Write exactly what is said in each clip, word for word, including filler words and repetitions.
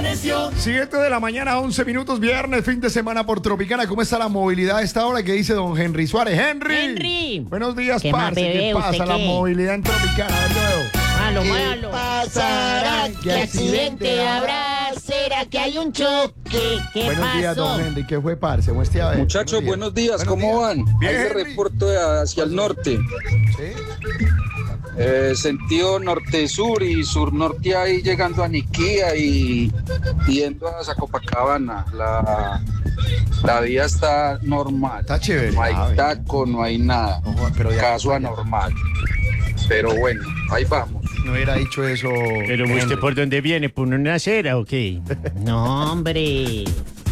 amaneció? siete de la mañana, once minutos, viernes, fin de semana por Tropicana. ¿Cómo está la movilidad a esta hora? ¿Qué dice don Henry Suárez? ¡Henry! ¡Henry! Buenos días, ¿Qué más, parce. bebé? ¿Qué pasa? ¿Usted La qué? movilidad en Tropicana. A ver, yo veo. Malo, ¿Qué malo. pasará? ¿Qué accidente habrá? ¿Será que hay un choque? ¿Qué Buenos pasó? días, don Henry. ¿Qué fue, parce? Muestre a ver. Muchachos, buenos días, ¿cómo van? Bien, Ahí de Henry. reporto hacia el norte, ¿Sí? eh, sentido norte-sur y sur-norte ahí llegando a Niquía y yendo a Zacopacabana. La, la vía está normal, Está chévere. no hay Ah, bien. taco, no hay nada, Ojo, pero ya- caso anormal. Pero bueno, ahí vamos. No hubiera dicho eso. Pero Henry. usted por dónde viene, por una acera o qué? No, hombre.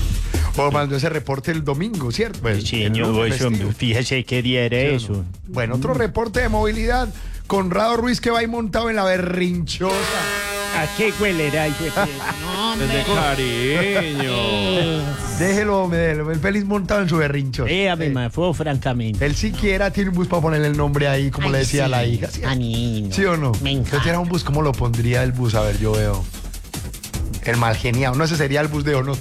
O mandó ese reporte el domingo, ¿cierto? Pues, Sí, el señor, lunes eso, festivo. fíjese qué día era ¿Sí o no? eso. Bueno, otro reporte de movilidad. Conrado Ruiz que va ahí montado en la berrinchosa. ¿A qué huelera? hijo de puta? No, hombre. Desde cariño. Eh, Déjelo, déjelo, el feliz montado en su berrinchosa. Eh, a mí me fue francamente. Él siquiera tiene un bus para ponerle el nombre ahí, como ay, le decía sí, la hija. ¿Sí, a mí no. ¿Sí o no? Me Si encanta. tuviera un bus, ¿cómo lo pondría el bus? A ver, yo veo. El mal geniado. No, ese sería el bus de Onoto.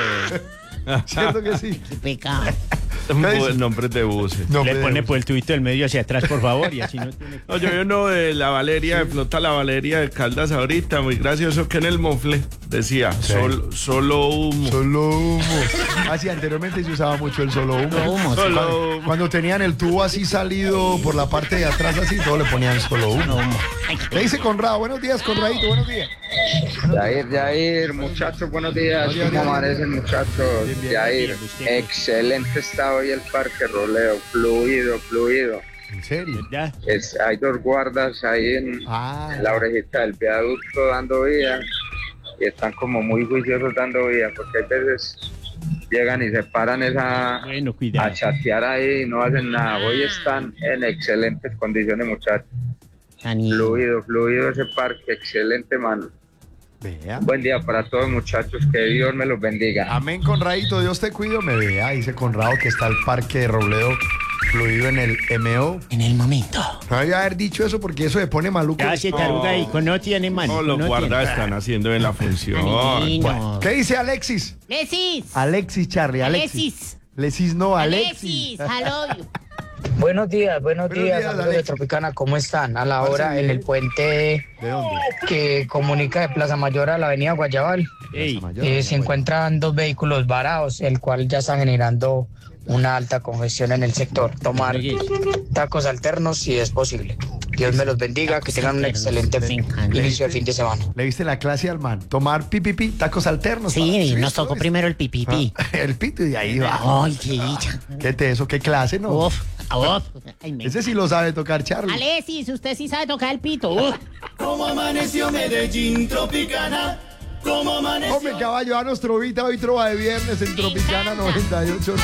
¿Cierto que sí? Qué pecado. Un ¿Qué dice? buen nombre de buses. No, Le de pone bus. por el tubito del medio hacia atrás, por favor, y así no tiene... No, yo vi uno de la Valeria, de Flota La Valeria de Caldas ahorita, muy gracioso, que en el mofle decía, Sí. sol- solo humo. Solo humo. Así anteriormente se usaba mucho el solo humo. Solo humo, sí. Solo Cuando, humo. cuando tenían el tubo así salido por la parte de atrás así, todo le ponían solo humo. Ay, ¿Qué dice Conrado? Buenos días, Conradito, buenos días. Yair, Yair, muchachos, buenos días. Buenos días, ¿Cómo Yair. amanecen, muchachos? Bien, bien, Yair, bien, usted. excelente está hoy el Parque Roleo, fluido, fluido. ¿En serio? ¿Verdad? Es, hay dos guardas ahí en, Ah, en la orejita del viaducto dando vida y están como muy juiciosos dando vida porque hay veces llegan y se paran esa, Bueno, a cuidado. chatear ahí y no hacen nada. Hoy están en excelentes condiciones, muchachos. Ani. Fluido, fluido ese parque, excelente, mano. vea. Buen día para todos, muchachos, que Dios me los bendiga. Amén, Conradito, Dios te cuido, me vea. Dice Conrado que está el parque de Robledo fluido en el M O. En el momento. No había haber dicho eso porque eso se pone maluco. Ya se taruga ahí, con no tiene mano. No, los no guardas tiene. están haciendo en la función. Anino. ¿Qué dice Alexis? Lesis. Alexis, Charlie, Alexis. Alexis. Alexis, no, Alexis. Alexis. I love you. Buenos días, buenos, Buenos días, días, amigos de Alex. Tropicana, ¿cómo están? A la Parce, hora en bien. el puente ¿De dónde? que comunica de Plaza Mayor a la avenida Guayabal, Ey, eh, se encuentran dos vehículos varados, el cual ya está generando una alta congestión en el sector. Tomar tacos alternos si es posible. Dios me los bendiga, que tengan un excelente Me encanta. inicio de fin de semana. Le viste la clase al man. Tomar pipipi, tacos alternos. Sí, para- nos tocó ¿sí? primero el pipipi. Ah, el pito y de ahí va. Ay, qué dicha. ¿Qué te eso? ¿Qué clase, no? Uf, uf. Ay, me- Ese sí lo sabe tocar, Charlie. Alexis, usted sí sabe tocar el pito. Uf. ¿Cómo amaneció Medellín, Tropicana? ¿Cómo amaneció? Hombre, caballo, danos trovita, hoy trova de viernes en Tropicana noventa y ocho.